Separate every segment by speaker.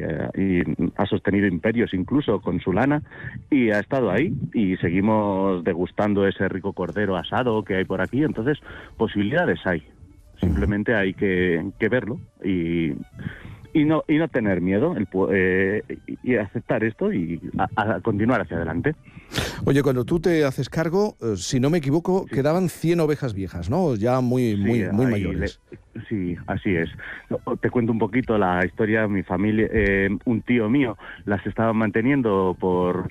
Speaker 1: y ha sostenido imperios incluso con su lana, y ha estado ahí, y seguimos degustando ese rico cordero asado que hay por aquí. Entonces, posibilidades hay. Simplemente hay que verlo y no tener miedo y aceptar esto y a continuar hacia adelante.
Speaker 2: Oye, cuando tú te haces cargo, si no me equivoco, sí, quedaban 100 ovejas viejas, ¿no? Ya muy mayores.
Speaker 1: Sí, así es. Te cuento un poquito la historia. Mi familia, un tío mío, las estaba manteniendo por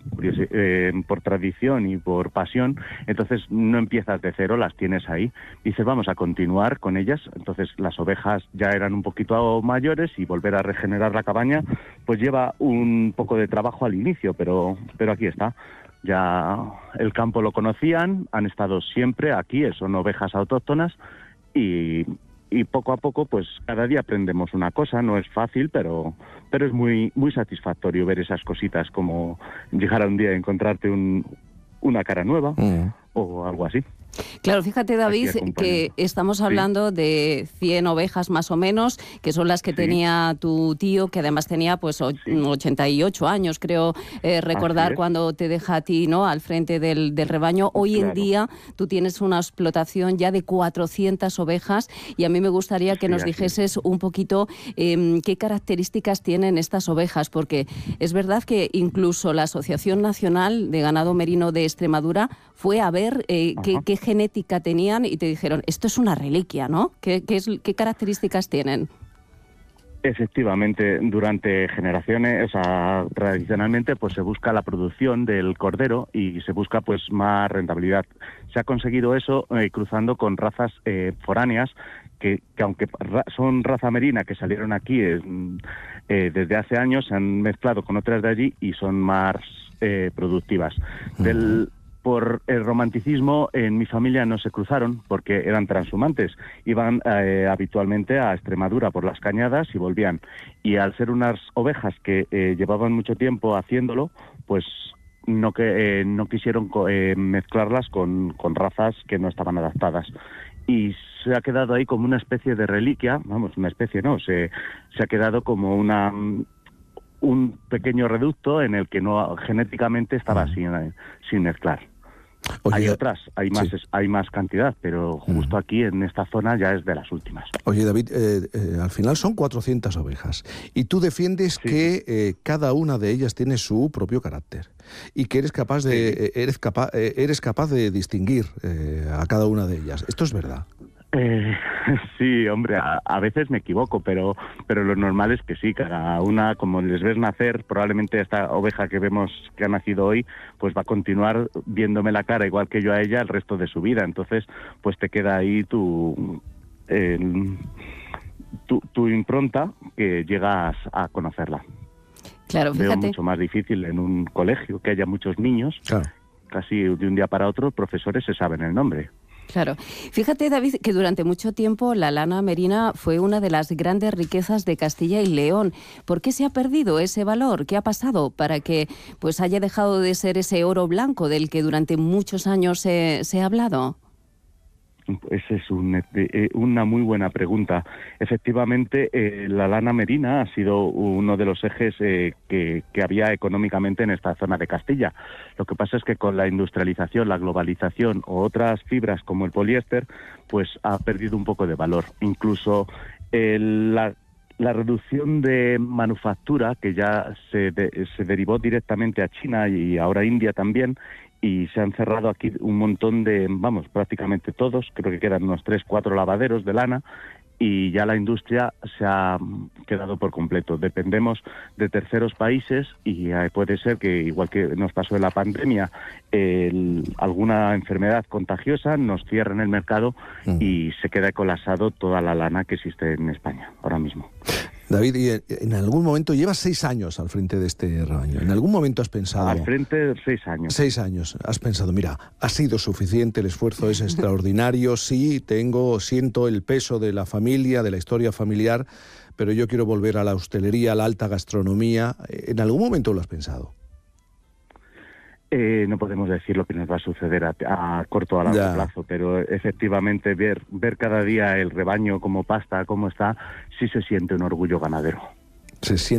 Speaker 1: tradición y por pasión. Entonces no empiezas de cero, las tienes ahí. Dices, vamos a continuar con ellas. Entonces las ovejas ya eran un poquito mayores y volver a regenerar la cabaña, pues lleva un poco de trabajo al inicio, pero aquí está. Ya el campo lo conocían, han estado siempre aquí, son ovejas autóctonas y poco a poco, pues cada día aprendemos una cosa. No es fácil, pero es muy satisfactorio ver esas cositas, como llegar a un día a encontrarte una cara nueva o algo así.
Speaker 3: Claro, fíjate, David, que estamos hablando de 100 ovejas más o menos, que son las que tenía tu tío, que además tenía pues 88 años, creo recordar, cuando te deja a ti, ¿no?, al frente del rebaño. Hoy en día tú tienes una explotación ya de 400 ovejas, y a mí me gustaría que nos dijeses un poquito qué características tienen estas ovejas, porque es verdad que incluso la Asociación Nacional de Ganado Merino de Extremadura fue a ver qué genética tenían y te dijeron, esto es una reliquia, ¿no? ¿Qué características tienen?
Speaker 1: Efectivamente, durante generaciones, o sea, tradicionalmente, pues se busca la producción del cordero y se busca pues más rentabilidad. Se ha conseguido eso cruzando con razas foráneas que aunque son raza merina, que salieron aquí desde hace años, se han mezclado con otras de allí y son más productivas. Por el romanticismo, en mi familia no se cruzaron porque eran transhumantes. Iban habitualmente a Extremadura por las cañadas y volvían. Y al ser unas ovejas que llevaban mucho tiempo haciéndolo, pues no quisieron mezclarlas con razas que no estaban adaptadas. Y se ha quedado ahí como una especie de reliquia, vamos, una especie no, se ha quedado como un pequeño reducto en el que no genéticamente estaba sin mezclar. Oye, hay otras, hay más cantidad, pero justo aquí en esta zona ya es de las últimas.
Speaker 2: Oye, David, al final son 400 ovejas y tú defiendes que cada una de ellas tiene su propio carácter y que eres capaz de distinguir a cada una de ellas. ¿Esto es verdad?
Speaker 1: Sí, hombre, a veces me equivoco, pero lo normal es que sí, cada una, como les ves nacer, probablemente esta oveja que vemos que ha nacido hoy, pues va a continuar viéndome la cara igual que yo a ella el resto de su vida. Entonces, pues te queda ahí tu impronta, que llegas a conocerla.
Speaker 3: Claro, fíjate.
Speaker 1: Veo mucho más difícil en un colegio que haya muchos niños, casi de un día para otro, profesores se saben el nombre.
Speaker 3: Claro. Fíjate, David, que durante mucho tiempo la lana merina fue una de las grandes riquezas de Castilla y León. ¿Por qué se ha perdido ese valor? ¿Qué ha pasado para que pues haya dejado de ser ese oro blanco del que durante muchos años se ha hablado?
Speaker 1: Esa es una muy buena pregunta. Efectivamente, la lana merina ha sido uno de los ejes que había económicamente en esta zona de Castilla. Lo que pasa es que con la industrialización, la globalización o otras fibras como el poliéster, pues ha perdido un poco de valor. Incluso la reducción de manufactura, que ya se derivó directamente a China y ahora a India también, y se han cerrado aquí un montón prácticamente todos, creo que quedan unos 3-4 lavaderos de lana, y ya la industria se ha quedado por completo. Dependemos de terceros países y puede ser que, igual que nos pasó en la pandemia, alguna enfermedad contagiosa nos cierre en el mercado y se queda colapsado toda la lana que existe en España ahora mismo.
Speaker 2: David, y en algún momento, llevas 6 años al frente de este rebaño, ¿en algún momento has pensado...?
Speaker 1: Al frente 6 años.
Speaker 2: 6 años. Has pensado, mira, ha sido suficiente, el esfuerzo es extraordinario, sí, siento el peso de la familia, de la historia familiar, pero yo quiero volver a la hostelería, a la alta gastronomía. ¿En algún momento lo has pensado?
Speaker 1: No podemos decir lo que nos va a suceder a corto o a largo plazo, pero efectivamente ver cada día el rebaño como pasta, cómo está, sí se siente un orgullo ganadero.
Speaker 2: Se siente